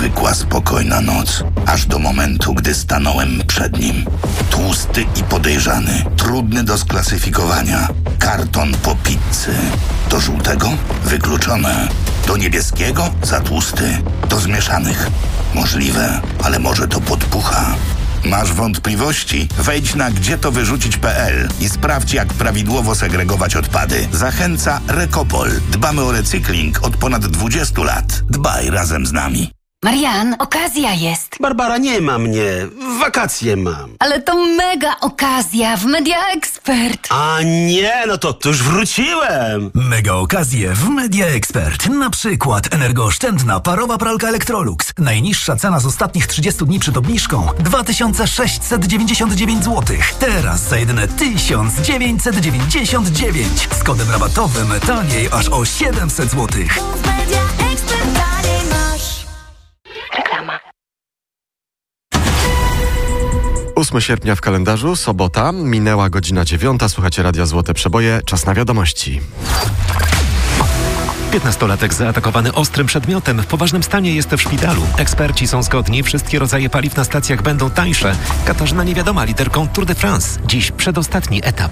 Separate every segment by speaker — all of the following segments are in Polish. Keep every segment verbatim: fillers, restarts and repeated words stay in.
Speaker 1: Niezwykła, spokojna noc. Aż do momentu, gdy stanąłem przed nim. Tłusty i podejrzany. Trudny do sklasyfikowania. Karton po pizzy. Do żółtego? Wykluczone. Do niebieskiego? Za tłusty. Do zmieszanych? Możliwe, ale może to podpucha. Masz wątpliwości? Wejdź na gdzietowyrzucić kropka pe el i sprawdź, jak prawidłowo segregować odpady. Zachęca Recopol. Dbamy o recykling od ponad dwudziestu lat. Dbaj razem z nami.
Speaker 2: Marian, okazja jest.
Speaker 3: Barbara, nie ma mnie. Wakacje mam.
Speaker 2: Ale to mega okazja w Media Expert.
Speaker 3: A nie, no to, to już wróciłem.
Speaker 4: Mega okazje w Media Expert. Na przykład energooszczędna parowa pralka Electrolux. Najniższa cena z ostatnich trzydziestu dni przed obniżką dwa tysiące sześćset dziewięćdziesiąt dziewięć złotych. Teraz za jedyne tysiąc dziewięćset dziewięćdziesiąt dziewięć. Z kodem rabatowym taniej aż o siedemset złotych.
Speaker 2: Reklama.
Speaker 5: ósmego sierpnia w kalendarzu, sobota, minęła godzina dziewiąta. Słuchacie Radia Złote Przeboje. Czas na wiadomości.
Speaker 6: piętnastolatek zaatakowany ostrym przedmiotem w poważnym stanie jest w szpitalu. Eksperci są zgodni, wszystkie rodzaje paliw na stacjach będą tańsze. Katarzyna Niewiadoma liderką Tour de France. Dziś przedostatni etap.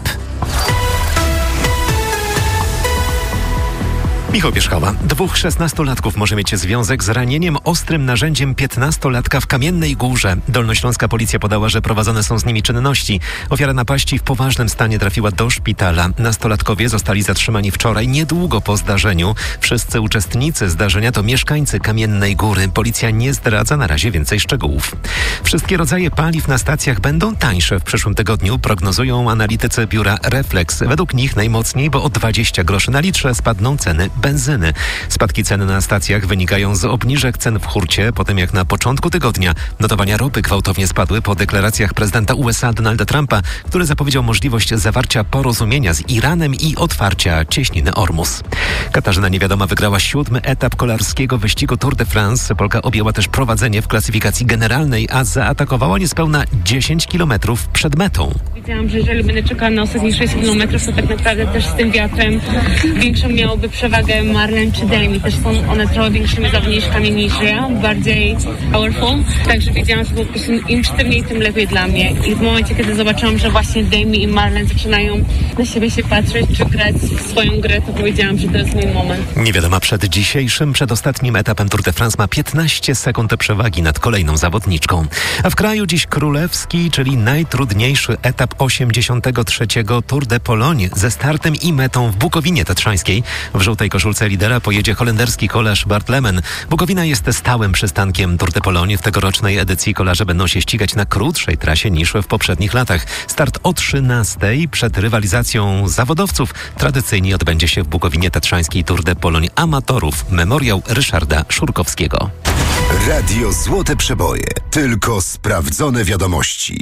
Speaker 6: Michał Pierzchała. Dwóch szesnastolatków może mieć związek z ranieniem ostrym narzędziem piętnastolatka w Kamiennej Górze. Dolnośląska policja podała, że prowadzone są z nimi czynności. Ofiara napaści w poważnym stanie trafiła do szpitala. Nastolatkowie zostali zatrzymani wczoraj, niedługo po zdarzeniu. Wszyscy uczestnicy zdarzenia to mieszkańcy Kamiennej Góry. Policja nie zdradza na razie więcej szczegółów. Wszystkie rodzaje paliw na stacjach będą tańsze w przyszłym tygodniu, prognozują analitycy biura Reflex. Według nich najmocniej, bo o dwadzieścia groszy na litrze spadną ceny benzyny. Spadki cen na stacjach wynikają z obniżek cen w hurcie, po tym jak na początku tygodnia notowania ropy gwałtownie spadły po deklaracjach prezydenta U S A Donalda Trumpa, który zapowiedział możliwość zawarcia porozumienia z Iranem i otwarcia cieśniny Ormus. Katarzyna Niewiadoma wygrała siódmy etap kolarskiego wyścigu Tour de France. Polka objęła też prowadzenie w klasyfikacji generalnej, a zaatakowała niespełna dziesięć kilometrów przed metą.
Speaker 7: Wiedziałam, że jeżeli będę czekała na ostatnie sześć kilometrów, to tak naprawdę też z tym wiatrem większą miałoby przewagę Marlen czy Demi. Też są one trochę większymi zawodniczkami niż ja, bardziej powerful. Także wiedziałam, że po prostu im sztywniej, tym lepiej dla mnie. I w momencie, kiedy zobaczyłam, że właśnie Demi i Marlen zaczynają na siebie się patrzeć, czy grać swoją grę, to powiedziałam, że to jest mój moment.
Speaker 6: Niewiadoma przed dzisiejszym, przedostatnim etapem Tour de France ma piętnaście sekund przewagi nad kolejną zawodniczką. A w kraju dziś królewski, czyli najtrudniejszy etap osiemdziesiątego trzeciego Tour de Pologne ze startem i metą w Bukowinie Tatrzańskiej. W żółtej koszulce lidera pojedzie holenderski kolarz Bart Lemen. Bukowina jest stałym przystankiem Tour de Pologne. W tegorocznej edycji kolarze będą się ścigać na krótszej trasie niż w poprzednich latach. Start o trzynastej przed rywalizacją zawodowców tradycyjnie odbędzie się w Bukowinie Tatrzańskiej Tour de Pologne Amatorów. Memoriał Ryszarda Szurkowskiego.
Speaker 8: Radio Złote Przeboje. Tylko sprawdzone wiadomości.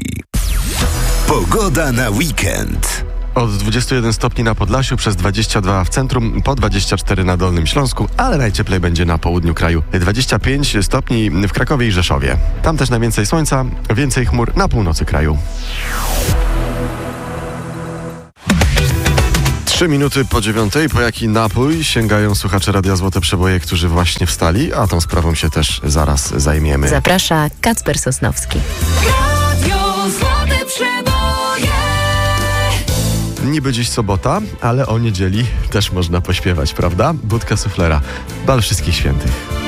Speaker 8: Pogoda na weekend.
Speaker 5: Od dwudziestu jeden stopni na Podlasiu, przez dwadzieścia dwa w centrum, po dwadzieścia cztery na Dolnym Śląsku, ale najcieplej będzie na południu kraju. dwadzieścia pięć stopni w Krakowie i Rzeszowie. Tam też najwięcej słońca, więcej chmur na północy kraju. Trzy minuty po dziewiątej, po jaki napój sięgają słuchacze Radia Złote Przeboje, którzy właśnie wstali, a tą sprawą się też zaraz zajmiemy.
Speaker 9: Zaprasza Kacper Sosnowski.
Speaker 2: Radio Złote Przeboje.
Speaker 5: Niby dziś sobota, ale o niedzieli też można pośpiewać, prawda? Budka suflera. Bal Wszystkich Świętych.